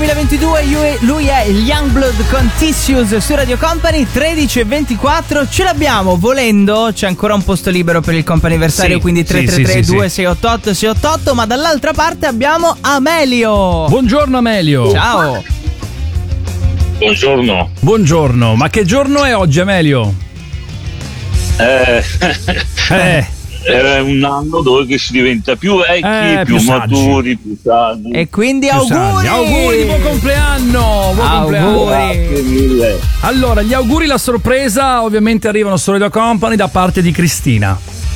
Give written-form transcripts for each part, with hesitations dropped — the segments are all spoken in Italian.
2022, lui è il Youngblood con Tissues su Radio Company. 13:24, ce l'abbiamo, volendo c'è ancora un posto libero per il comp'anniversario, quindi 333-2688-688, ma dall'altra parte abbiamo Amelio. Buongiorno Amelio. Ciao. Buongiorno, ma che giorno è oggi Amelio? È un anno dove che si diventa più vecchi, più maturi, più sani. E quindi auguri! Auguri di buon compleanno! Grazie mille. Allora, gli auguri, la sorpresa ovviamente arrivano su Radio Company da parte di Cristina.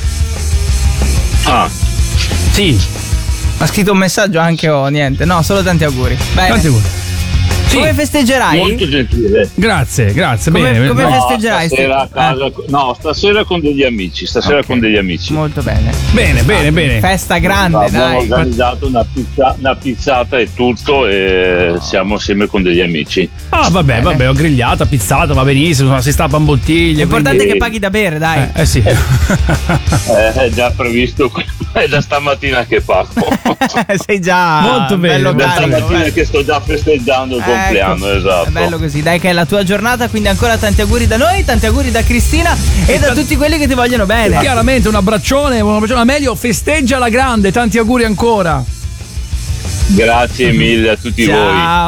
Sì. Ha scritto un messaggio anche o niente? No, solo tanti auguri. Bene. Tanti auguri. Sì. Come festeggerai? Molto gentile. Grazie. Come festeggerai? Stasera a casa, stasera con degli amici. Molto bene. Bene. Festa grande, abbiamo dai. organizzato una pizzata e tutto e siamo assieme con degli amici. Vabbè, ho grigliata, pizzata, va benissimo, si stappa in bottiglia. L'importante è che paghi da bere, dai. Sì. È già previsto, è da stamattina che parto. Sei già molto bello Da carico. stamattina che sto già festeggiando il compleanno, esatto. È bello così, dai, che è la tua giornata, quindi ancora tanti auguri da noi, tanti auguri da Cristina e da tutti quelli che ti vogliono bene. Chiaramente un abbraccione. Amelio, festeggia la grande, tanti auguri ancora. Grazie mille a tutti voi.